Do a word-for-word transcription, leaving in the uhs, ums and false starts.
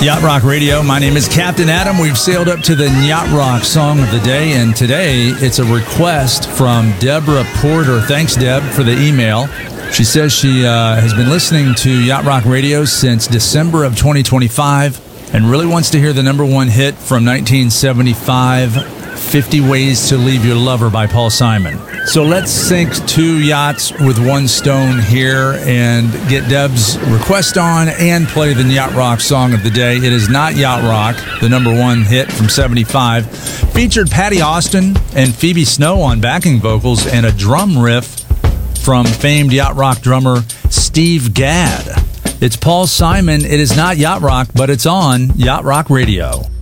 Yacht Rock Radio. My name is Captain Adam. We've sailed up to the Yacht Rock Song of the Day, and today it's a request from Deborah Porter. Thanks, Deb, for the email. She says she uh, has been listening to Yacht Rock Radio since December of twenty twenty-five and really wants to hear the number one hit from nineteen seventy-five, fifty Ways to Leave Your Lover by Paul Simon. So let's sink two yachts with one stone here and get Deb's request on and play the Yacht Rock Song of the Day. It is not Yacht Rock, the number one hit from seventy-five. Featured Patty Austin and Phoebe Snow on backing vocals and a drum riff from famed Yacht Rock drummer Steve Gadd. It's Paul Simon. It is not Yacht Rock, but it's on Yacht Rock Radio.